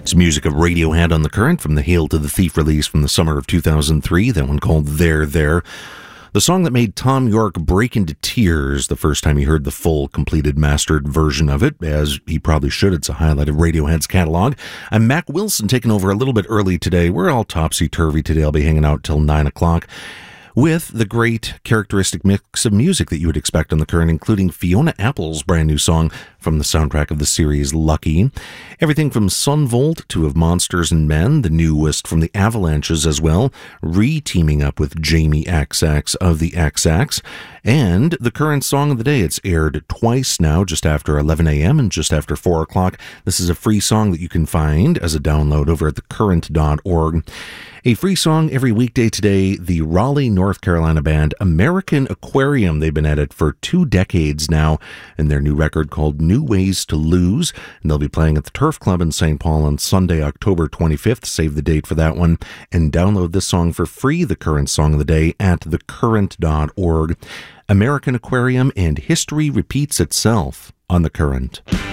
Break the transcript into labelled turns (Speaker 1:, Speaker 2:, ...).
Speaker 1: It's music of Radiohead on the Current from the Hail to the Thief release from the summer of 2003, that one called There, There. The song that made Thom Yorke break into tears the first time he heard the full, completed, mastered version of it, as he probably should. It's a highlight of Radiohead's catalog. I'm Mac Wilson, taking over a little bit early today. We're all topsy-turvy today. I'll be hanging out till 9 o'clock. With the great characteristic mix of music that you would expect on the Current, including Fiona Apple's brand new song from the soundtrack of the series Lucky. Everything from Son Volt to Of Monsters and Men, the newest from the Avalanches as well, re-teaming up with Jamie XX of the XX. And the Current Song of the Day, it's aired twice now, just after 11 a.m. and just after 4 o'clock. This is a free song that you can find as a download over at thecurrent.org. A free song every weekday today, the Raleigh, North Carolina band American Aquarium. They've been at it for 2 decades now, and their new record called New Ways to Lose. And they'll be playing at the Turf Club in St. Paul on Sunday, October 25th. Save the date for that one. And download this song for free, the Current Song of the Day, at thecurrent.org. American Aquarium and History Repeats Itself on the Current.